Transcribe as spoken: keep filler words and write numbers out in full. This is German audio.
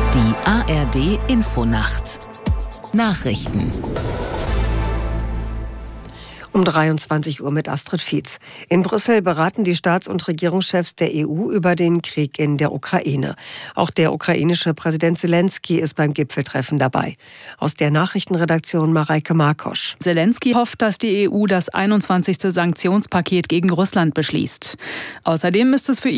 Die A R D Infonacht. Nachrichten. Um dreiundzwanzig Uhr mit Astrid Fietz. In Brüssel beraten die Staats- und Regierungschefs der E U über den Krieg in der Ukraine. Auch der ukrainische Präsident Selenskyj ist beim Gipfeltreffen dabei. Aus der Nachrichtenredaktion Mareike Markosch. Selenskyj hofft, dass die E U das einundzwanzigste Sanktionspaket gegen Russland beschließt. Außerdem ist es für